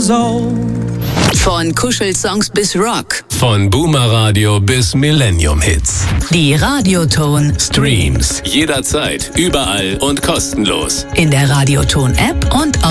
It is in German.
years old. Von Kuschelsongs bis Rock. Von Boomer Radio bis Millennium Hits. Die Radioton Streams jederzeit, überall und kostenlos. in der Radioton App und